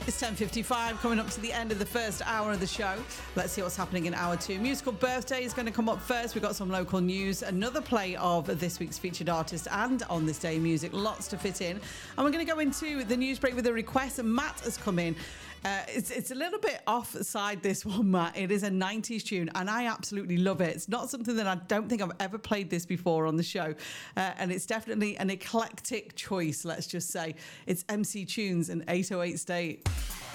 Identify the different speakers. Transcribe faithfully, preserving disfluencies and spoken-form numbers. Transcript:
Speaker 1: It's ten fifty-five, coming up to the end of the first hour of the show. Let's see what's happening in hour two. Musical Birthday is going to come up first. We've got some local news, another play of this week's featured artist and On This Day music. Lots to fit in. And we're going to go into the news break with a request. And Matt has come in. Uh, it's, it's a little bit offside, this one, Matt. It is a nineties tune, and I absolutely love it. It's not something that I don't think I've ever played this before on the show. Uh, and it's definitely an eclectic choice, let's just say. It's M C Tunes and eight oh eight State.